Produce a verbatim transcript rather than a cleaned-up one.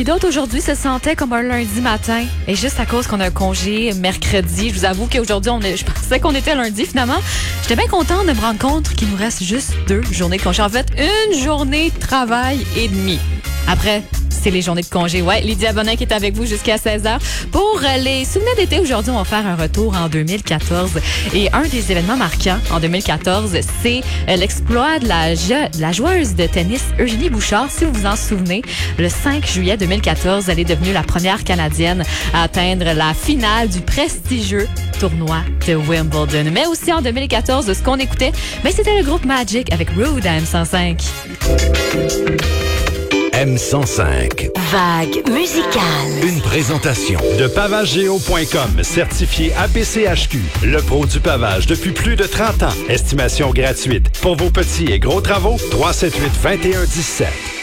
Puis d'autres aujourd'hui se sentaient comme un lundi matin. Et juste à cause qu'on a un congé mercredi, je vous avoue qu'aujourd'hui, on est, je pensais qu'on était lundi finalement. J'étais bien contente de me rendre compte qu'il nous reste juste deux journées de congé. En fait, une journée de travail et demie. Après, c'est les journées de congé. Ouais, Lydia Bonin qui est avec vous jusqu'à seize heures. Pour les souvenirs d'été, aujourd'hui, on va faire un retour en deux mille quatorze. Et un des événements marquants en deux mille quatorze, c'est l'exploit de la, de la joueuse de tennis Eugénie Bouchard. Si vous vous en souvenez, le cinq juillet deux mille quatorze, elle est devenue la première Canadienne à atteindre la finale du prestigieux tournoi de Wimbledon. Mais aussi en deux mille quatorze, ce qu'on écoutait, ben, c'était le groupe Magic avec Rude à M cent cinq. M cent cinq. Vague musicale. Une présentation de pavageo point com, certifié A P C H Q. Le pro du pavage depuis plus de trente ans. Estimation gratuite. Pour vos petits et gros travaux, trois cent soixante-huit vingt et un dix-sept.